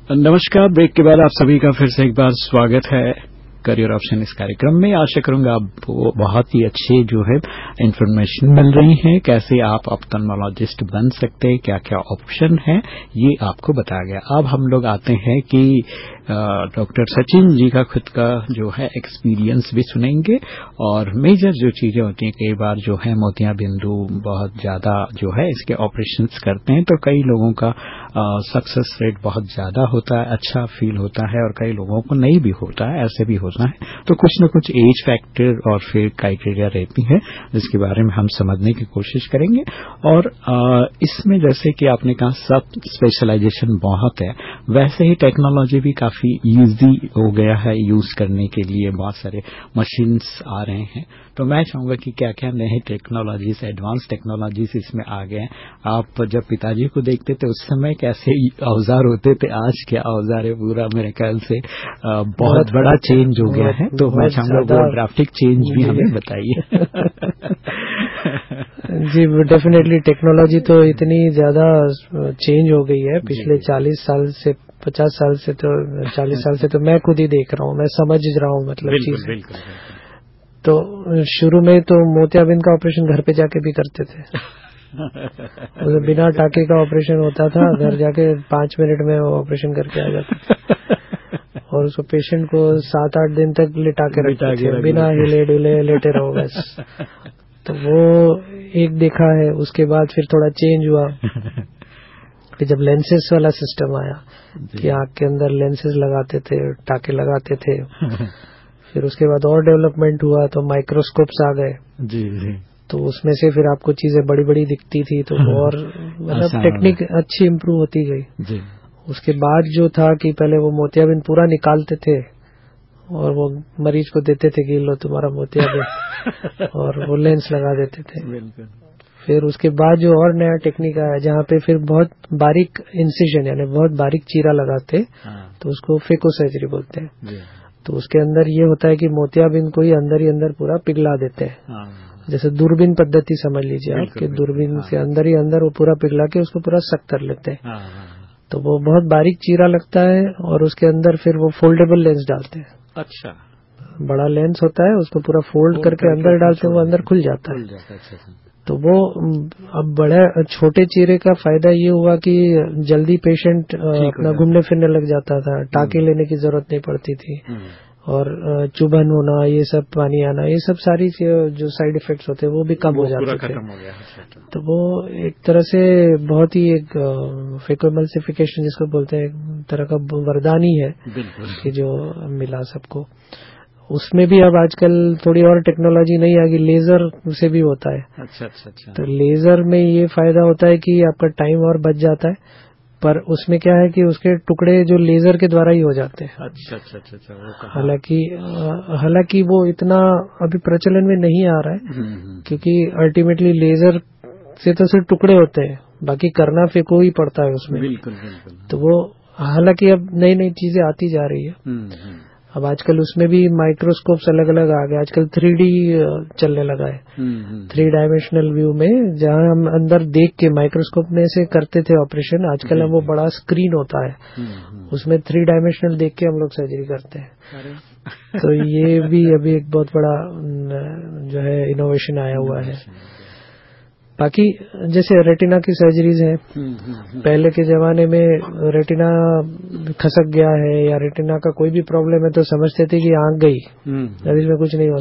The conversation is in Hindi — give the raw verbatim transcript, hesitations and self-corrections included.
नमस्कार। ब्रेक के बाद आप सभी का फिर से एक बार स्वागत है करियर ऑप्शन इस कार्यक्रम में। आशा करूंगा आपको बहुत ही अच्छे जो है इन्फॉर्मेशन मिल रही है, कैसे आप ऑप्थेल्मोलॉजिस्ट बन सकते हैं, क्या क्या ऑप्शन है, ये आपको बताया गया। अब हम लोग आते हैं कि डॉक्टर सचिन जी का खुद का जो है एक्सपीरियंस भी सुनेंगे और मेजर जो चीजें होती हैं, कई बार जो है मोतिया बिंदु बहुत ज्यादा जो है इसके ऑपरेशंस करते हैं तो कई लोगों का सक्सेस रेट बहुत ज्यादा होता है, अच्छा फील होता है, और कई लोगों को नहीं भी होता है, ऐसे भी होता है। तो कुछ न कुछ एज फैक्टर और फिर क्राइटेरिया रहती है जिसके बारे में हम समझने की कोशिश करेंगे। और आ, इसमें जैसे कि आपने कहा सब स्पेशलाइजेशन बहुत है, वैसे ही टेक्नोलॉजी भी काफी इजी हो गया है यूज करने के लिए, बहुत सारे मशीन्स आ रहे हैं। तो मैं चाहूंगा कि क्या क्या नए टेक्नोलॉजीज, एडवांस टेक्नोलॉजीज इसमें आ गए हैं। आप जब पिताजी को देखते थे उस समय कैसे औजार होते थे, आज क्या औजार है, पूरा मेरे ख्याल से आ, बहुत बड़ा चेंज हो गया है। तो मैं चाहूंगा वो ड्राफ्टिक चेंज भी हमें बताइए। जी, डेफिनेटली टेक्नोलॉजी तो इतनी ज्यादा चेंज हो गई है पिछले चालीस साल से, पचास साल से, तो चालीस साल से तो मैं खुद ही देख रहा हूँ, मैं समझ रहा हूँ मतलब चीजें। तो शुरू में तो मोतियाबिंद का ऑपरेशन घर पे जाके भी करते थे। तो बिना टाके का ऑपरेशन होता था, घर जाके पांच मिनट में वो ऑपरेशन करके आ जाते थे और उसको पेशेंट को सात आठ दिन तक लिटा के रखते थे, बिना हिले डुले लेटे रहो बस। तो वो एक देखा है। उसके बाद फिर थोड़ा चेंज हुआ कि जब लेंसेस वाला सिस्टम आया कि आंख के अंदर लेंसेस लगाते थे, टाके लगाते थे। फिर उसके बाद और डेवलपमेंट हुआ तो माइक्रोस्कोप्स आ गए। जी जी। तो उसमें से फिर आपको चीजें बड़ी बड़ी दिखती थी, तो और मतलब टेक्निक अच्छी इम्प्रूव होती गई। जी। उसके बाद जो था कि पहले वो मोतियाबिंद पूरा निकालते थे और वो मरीज को देते थे कि लो तुम्हारा मोतियाबिंद, और वो लेंस लगा देते थे। फिर उसके बाद जो और नया टेक्निक आया जहाँ पे फिर बहुत बारीक इंसिजन यानी बहुत बारीक चीरा लगाते, तो उसको फेको सर्जरी बोलते हैं। तो उसके अंदर ये होता है कि मोतियाबिंद को ही अंदर ही अंदर पूरा पिघला देते हैं। जैसे दूरबीन पद्धति समझ लीजिए आप, कि दूरबीन से अंदर ही अंदर वो पूरा पिघला के उसको पूरा सक कर लेते हैं। तो वो बहुत बारीक चीरा लगता है और उसके अंदर फिर वो फोल्डेबल लेंस डालते हैं। अच्छा, बड़ा लेंस होता है, उसको पूरा फोल्ड करके अंदर डालते हैं, वो अंदर खुल जाता है। तो वो अब बड़ा छोटे चीरे का फायदा ये हुआ कि जल्दी पेशेंट अपना घूमने फिरने लग जाता था, टाके लेने की जरूरत नहीं पड़ती थी, और चुभन होना, ये सब पानी आना, ये सब सारी जो साइड इफेक्ट्स होते हैं वो भी कम हो जाते थे। तो वो एक तरह से बहुत ही एक फेकोएमल्सिफिकेशन जिसको बोलते हैं, एक तरह का वरदान ही है कि जो मिला सबको। उसमें भी अब आजकल थोड़ी और टेक्नोलॉजी नहीं आ गई, लेजर से भी होता है। अच्छा अच्छा अच्छा। तो लेजर में ये फायदा होता है कि आपका टाइम और बच जाता है, पर उसमें क्या है कि उसके टुकड़े जो लेजर के द्वारा ही हो जाते हैं। अच्छा अच्छा अच्छा। हालांकि हालांकि वो इतना अभी प्रचलन में नहीं आ रहा है, क्योंकि अल्टीमेटली लेजर से तो सिर्फ टुकड़े होते हैं, बाकी करना फेको ही पड़ता है उसमें। बिल्कुल बिल्कुल। तो वो हालांकि अब नई नई चीजें आती जा रही है। अब आजकल उसमें भी माइक्रोस्कोप्स अलग अलग आ गए, आजकल थ्री डी चलने लगा है, थ्री डायमेंशनल व्यू में, जहां हम अंदर देख के माइक्रोस्कोप में से करते थे ऑपरेशन, आजकल हम वो बड़ा स्क्रीन होता है, उसमें थ्री डायमेंशनल देख के हम लोग सर्जरी करते हैं। तो ये भी अभी एक बहुत बड़ा जो है इनोवेशन आया हुआ है। बाकी जैसे रेटिना की सर्जरीज हैं, पहले के जमाने में रेटिना खसक गया है या रेटिना का कोई भी प्रॉब्लम है तो समझते थे कि आंख गई, अब इसमें कुछ नहीं हो